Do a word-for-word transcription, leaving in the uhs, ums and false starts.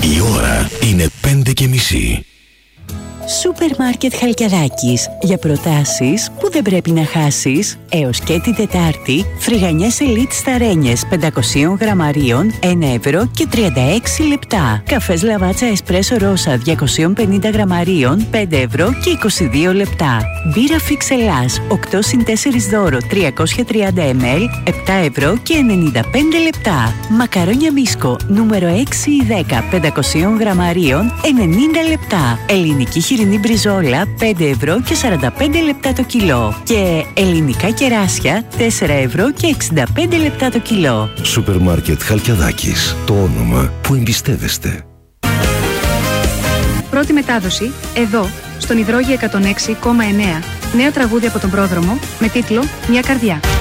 Η ώρα είναι πέντε και μισή. Σούπερ Μάρκετ Χαλκιαδάκης. Για προτάσεις που δεν πρέπει να χάσεις. Έως και την Τετάρτη, φρυγανιές Elite Σταρένιες πεντακόσια γραμμαρίων, ένα ευρώ και τριάντα έξι λεπτά. Καφές Λαβάτσα Εσπρέσο Ρώσα διακόσια πενήντα γραμμαρίων, πέντε ευρώ και είκοσι δύο λεπτά. Μπύρα Φίξ Ελλάς οκτώ συν τέσσερα δώρο τριακόσια τριάντα μιλιλίτρ, επτά ευρώ και ενενήντα πέντε λεπτά. Μακαρόνια Μίσκο νούμερο έξι ή δέκα, πεντακόσια γραμμαρίων, ενενήντα λεπτά. Ελληνική χοιρινή μπριζόλα, πέντε ευρώ και σαράντα πέντε λεπτά το κιλό. Και ελληνικά κεράσια, τέσσερα ευρώ και εξήντα πέντε λεπτά το κιλό. Σούπερ Μάρκετ Χαλκιαδάκης. Το όνομα που εμπιστεύεστε. Πρώτη μετάδοση, εδώ, στον Υδρόγειο εκατόν έξι κόμμα εννέα. Νέο τραγούδι από τον πρόδρομο, με τίτλο «Μια καρδιά».